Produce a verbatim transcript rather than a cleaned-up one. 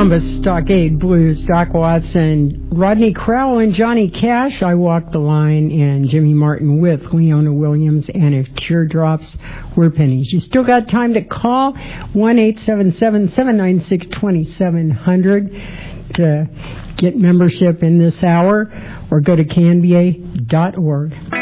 Columbus, Stockade Blues, Doc Watson, Rodney Crowell, and Johnny Cash, I Walk the Line, and Jimmy Martin with Leona Williams, and If Teardrops Were Pennies. You still got time to call one eight seven seven, seven nine six, two seven zero zero to get membership in this hour, or go to canby dot org.